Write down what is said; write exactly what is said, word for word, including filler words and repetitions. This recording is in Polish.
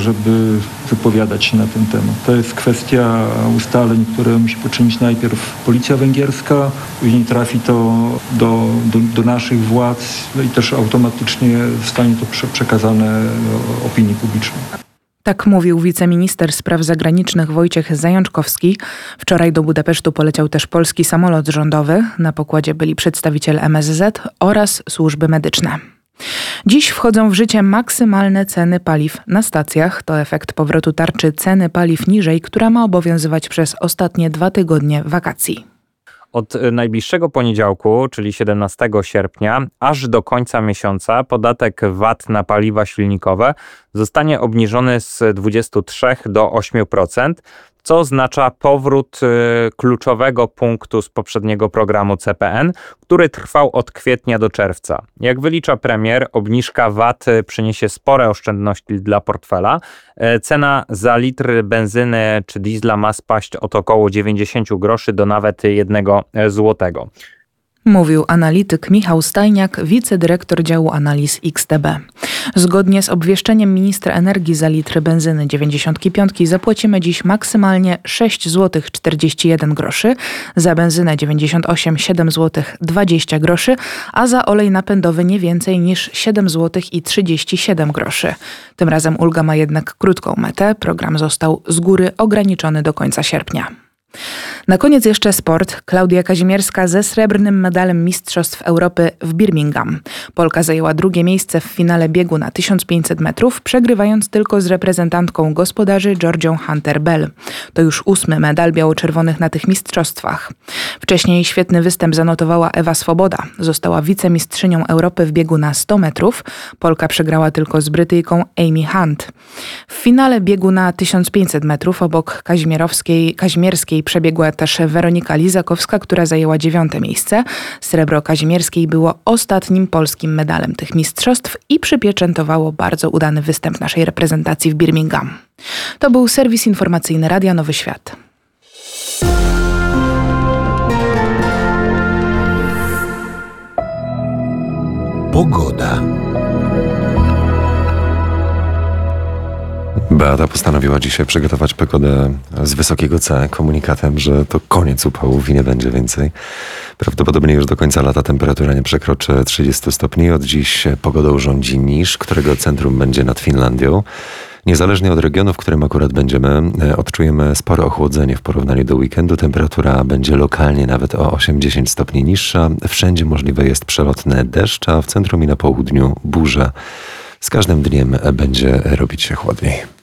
żeby wypowiadać się na ten temat. To jest kwestia ustaleń, które musi poczynić najpierw policja węgierska, później trafi to do, do, do naszych władz no i też automatycznie zostanie to prze, przekazane opinii publicznej. Tak mówił wiceminister spraw zagranicznych Wojciech Zajączkowski. Wczoraj do Budapesztu poleciał też polski samolot rządowy. Na pokładzie byli przedstawiciel M S Z oraz służby medyczne. Dziś wchodzą w życie maksymalne ceny paliw na stacjach. To efekt powrotu tarczy ceny paliw niżej, która ma obowiązywać przez ostatnie dwa tygodnie wakacji. Od najbliższego poniedziałku, czyli siedemnastego sierpnia, aż do końca miesiąca podatek V A T na paliwa silnikowe zostanie obniżony z dwudziestu trzech do ośmiu procent, co oznacza powrót kluczowego punktu z poprzedniego programu C P N, który trwał od kwietnia do czerwca. Jak wylicza premier, obniżka V A T przyniesie spore oszczędności dla portfela. Cena za litr benzyny czy diesla ma spaść od około dziewięćdziesiąt groszy do nawet jednego złotego. Mówił analityk Michał Stajniak, wicedyrektor działu analiz X T B. Zgodnie z obwieszczeniem ministra energii za litr benzyny dziewięćdziesiąt pięć zapłacimy dziś maksymalnie sześć złotych czterdzieści jeden groszy, za benzynę dziewięćdziesiąt osiem siedem złotych dwadzieścia groszy, a za olej napędowy nie więcej niż siedem złotych i trzydzieści siedem groszy. Tym razem ulga ma jednak krótką metę. Program został z góry ograniczony do końca sierpnia. Na koniec jeszcze sport. Klaudia Kazimierska ze srebrnym medalem Mistrzostw Europy w Birmingham. Polka zajęła drugie miejsce w finale biegu na tysiąc pięćset metrów, przegrywając tylko z reprezentantką gospodarzy Georgią Hunter-Bell. To już ósmy medal biało-czerwonych na tych mistrzostwach. Wcześniej świetny występ zanotowała Ewa Swoboda. Została wicemistrzynią Europy w biegu na sto metrów. Polka przegrała tylko z Brytyjką Amy Hunt. W finale biegu na tysiąc pięćset metrów obok Kazimierowskiej, Kazimierskiej przebiegła też Weronika Lizakowska, która zajęła dziewiąte miejsce. Srebro Kazimierskiej było ostatnim polskim medalem tych mistrzostw i przypieczętowało bardzo udany występ naszej reprezentacji w Birmingham. To był serwis informacyjny Radia Nowy Świat. Pogoda. Beata postanowiła dzisiaj przygotować pogodę z wysokiego C komunikatem, że to koniec upałów i nie będzie więcej. Prawdopodobnie już do końca lata temperatura nie przekroczy trzydziestu stopni. Od dziś pogodą rządzi niż, którego centrum będzie nad Finlandią. Niezależnie od regionu, w którym akurat będziemy, odczujemy spore ochłodzenie w porównaniu do weekendu. Temperatura będzie lokalnie nawet o osiem do dziesięciu stopni niższa. Wszędzie możliwe jest przelotny deszcz, a w centrum i na południu burze. Z każdym dniem będzie robić się chłodniej.